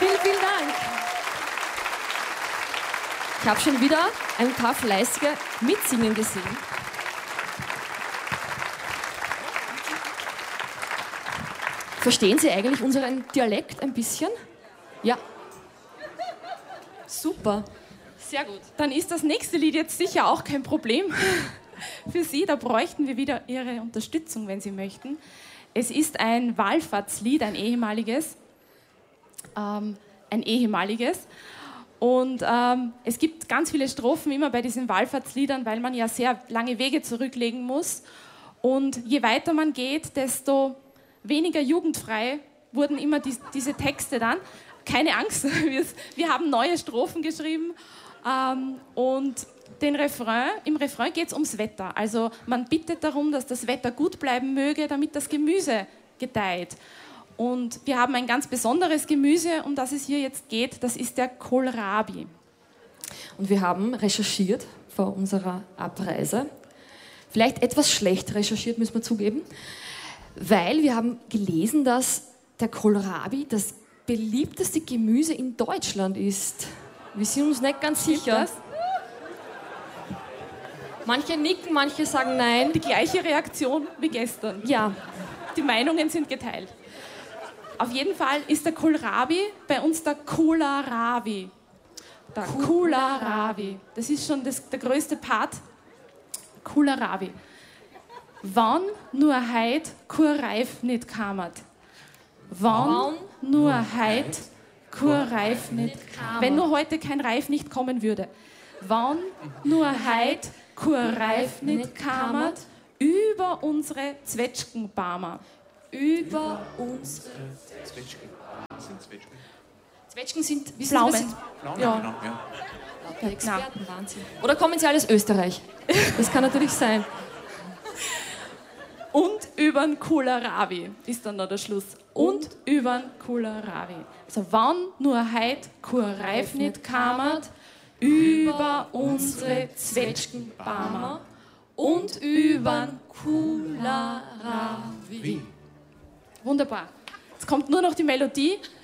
Vielen, vielen Dank. Ich habe schon wieder ein paar fleißige mitsingen gesehen. Verstehen Sie eigentlich unseren Dialekt ein bisschen? Ja. Super. Sehr gut. Dann ist das nächste Lied jetzt sicher auch kein Problem für Sie. Da bräuchten wir wieder Ihre Unterstützung, wenn Sie möchten. Es ist ein Wallfahrtslied, ein ehemaliges. Und es gibt ganz viele Strophen immer bei diesen Wallfahrtsliedern, weil man ja sehr lange Wege zurücklegen muss. Und je weiter man geht, desto weniger jugendfrei wurden immer diese Texte dann. Keine Angst, wir haben neue Strophen geschrieben. Und im Refrain geht es ums Wetter. Also man bittet darum, dass das Wetter gut bleiben möge, damit das Gemüse gedeiht. Und wir haben ein ganz besonderes Gemüse, um das es hier jetzt geht. Das ist der Kohlrabi. Und wir haben recherchiert vor unserer Abreise. Vielleicht etwas schlecht recherchiert, müssen wir zugeben. Weil wir haben gelesen, dass der Kohlrabi das beliebteste Gemüse in Deutschland ist. Wir sind uns nicht ganz sicher. Manche nicken, manche sagen nein. Die gleiche Reaktion wie gestern. Ja. Die Meinungen sind geteilt. Auf jeden Fall ist der Kohlrabi bei uns der Kohlrabi. Der Kohlrabi. Das ist schon der größte Part. Kohlrabi. Wann nur heut kein Reif nicht kammert. Wann nur heut kein Reif nicht kammert. Wenn nur heute kein Reif nicht kommen würde. Wann nur heut kein Reif nicht kammert. Über unsere Zwetschgenbäume. Über unsere Zwetschgen. Was sind Zwetschgen? Zwetschgen sind Pflaumen. Pflaumen, Ja. genau, ja. Der Experten, Wahnsinn. Oder kommen Sie alle aus Österreich? Das kann natürlich sein. Und übern Kohlrabi ist dann noch der Schluss. Und übern Kohlrabi. Also wann nur heut kein Reif nicht kammert, über unsere Zwetschgenbäume und übern Kohlrabi. Wunderbar. Jetzt kommt nur noch die Melodie.